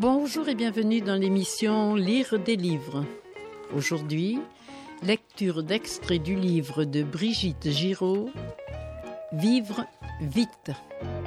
Bonjour et bienvenue dans l'émission Lire des livres. Aujourd'hui, lecture d'extraits du livre de Brigitte Giraud, Vivre vite.